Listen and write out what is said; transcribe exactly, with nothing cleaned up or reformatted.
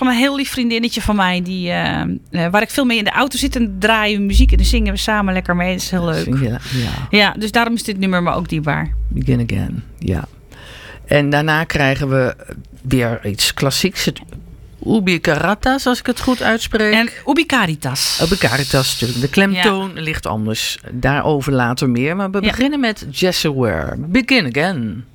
van een heel lief vriendinnetje van mij. Die, uh, uh, waar ik veel mee in de auto zit. En draaien we muziek en dan zingen we samen lekker mee. Dat is heel leuk. Ja, ja. ja, dus daarom is dit nummer me ook dierbaar. Begin Again, ja. En daarna krijgen we weer iets klassieks. Het Ubi Caritas, als ik het goed uitspreek. En Ubi Caritas. Ubi Caritas, natuurlijk. De klemtoon ja. ligt anders. Daarover later meer. Maar we ja. beginnen met Jess Ware. Begin Again.